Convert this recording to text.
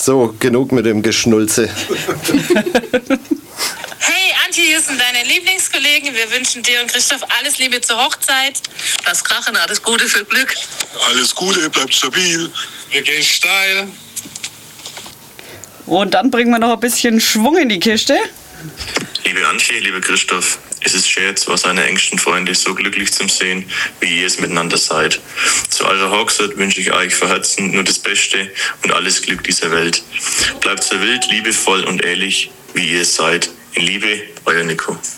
So, genug mit dem Geschnulze. Hey Antje, hier sind deine Lieblingskollegen. Wir wünschen dir und Christoph alles Liebe zur Hochzeit. Lass krachen, alles Gute für Glück. Alles Gute, bleibt stabil. Wir gehen steil. Und dann bringen wir noch ein bisschen Schwung in die Kiste. Liebe Antje, lieber Christoph, es ist schwer, zwei seiner engsten Freunde so glücklich zu sehen, wie ihr es miteinander seid. Zu eurer Hochzeit wünsche ich euch von Herzen nur das Beste und alles Glück dieser Welt. Bleibt so wild, liebevoll und ehrlich, wie ihr es seid. In Liebe, euer Nico.